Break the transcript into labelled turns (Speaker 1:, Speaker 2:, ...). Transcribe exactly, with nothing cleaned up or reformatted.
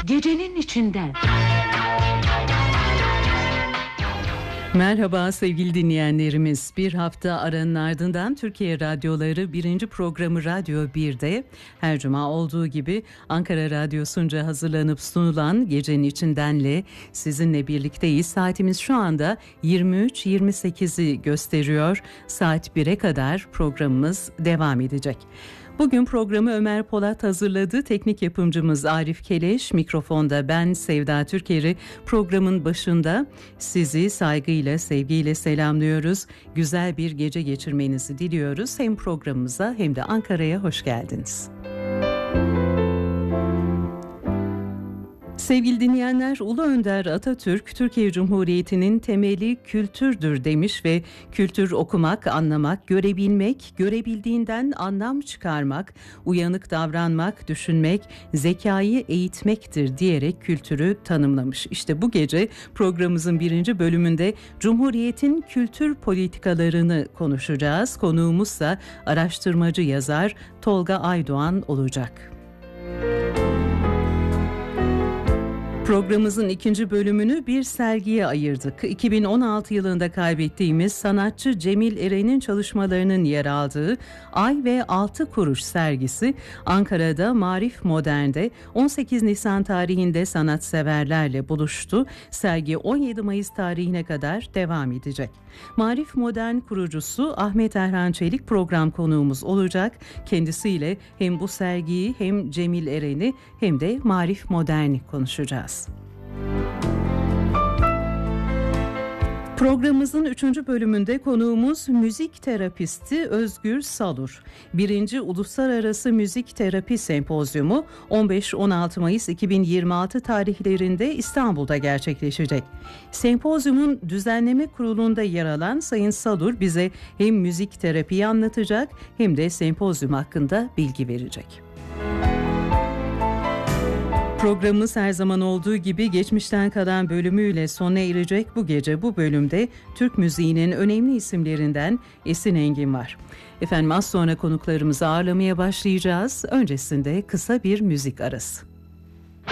Speaker 1: Gecenin içinden.
Speaker 2: Merhaba sevgili dinleyenlerimiz. Bir hafta aranın ardından Türkiye Radyoları birinci programı Radyo bir'de her cuma olduğu gibi Ankara Radyosu'nca hazırlanıp sunulan Gecenin İçinden'le sizinle birlikteyiz. Saatimiz şu anda yirmi üç yirmi sekizi gösteriyor. Saat bir'e kadar programımız devam edecek. Bugün programı Ömer Polat hazırladı. Teknik yapımcımız Arif Keleş, mikrofonda ben Sevda Türker'i programın başında sizi saygıyla, sevgiyle selamlıyoruz. Güzel bir gece geçirmenizi diliyoruz. Hem programımıza hem de Ankara'ya hoş geldiniz. Sevgili dinleyenler, Ulu Önder Atatürk, Türkiye Cumhuriyeti'nin temeli kültürdür demiş ve kültür okumak, anlamak, görebilmek, görebildiğinden anlam çıkarmak, uyanık davranmak, düşünmek, zekayı eğitmektir diyerek kültürü tanımlamış. İşte bu gece programımızın birinci bölümünde Cumhuriyet'in kültür politikalarını konuşacağız. Konuğumuzsa araştırmacı yazar Tolga Aydoğan olacak. Programımızın ikinci bölümünü bir sergiye ayırdık. iki bin on altı yılında kaybettiğimiz sanatçı Cemil Eren'in çalışmalarının yer aldığı Ay ve Altı Kuruş sergisi Ankara'da Marif Modern'de on sekiz Nisan tarihinde sanatseverlerle buluştu. Sergi on yedi Mayıs tarihine kadar devam edecek. Marif Modern kurucusu Ahmet Erhan Çelik program konuğumuz olacak. Kendisiyle hem bu sergiyi hem Cemil Eren'i hem de Marif Modern'i konuşacağız. Programımızın üçüncü bölümünde konuğumuz müzik terapisti Özgür Salur. Birinci Uluslararası Müzik Terapi Sempozyumu on beş on altı Mayıs iki bin yirmi altı tarihlerinde İstanbul'da gerçekleşecek. Sempozyumun düzenleme kurulunda yer alan Sayın Salur bize hem müzik terapiyi anlatacak hem de sempozyum hakkında bilgi verecek. Programımız her zaman olduğu gibi geçmişten kalan bölümüyle sona erecek. Bu gece bu bölümde Türk müziğinin önemli isimlerinden Esin Engin var. Efendim az sonra konuklarımızı ağırlamaya başlayacağız. Öncesinde kısa bir müzik arası.